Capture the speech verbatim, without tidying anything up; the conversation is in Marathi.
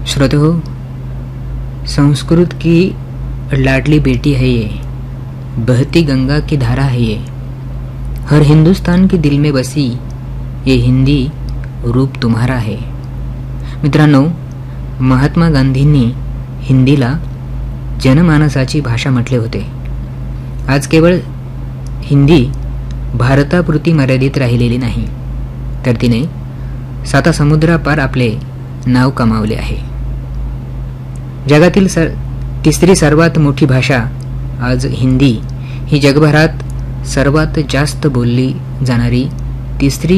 श्रोतो, संस्कृत की लाडली बेटी है ये, बहती गंगा की धारा है ये, हर हिंदुस्तान के दिल में बसी ये हिंदी रूप तुम्हारा है. मित्रांनो, महात्मा गांधींनी हिंदीला जनमानसाची भाषा म्हटले होते. आज केवळ हिंदी भारतापुरती मर्यादित राहिलेली नाही, तर तिने साता समुद्रापार आपले नाव कमावले आहे. जगातील सर तिसरी सर्वात मोठी भाषा आज हिंदी ही जगभरात सर्वात जास्त बोलली जाणारी तिसरी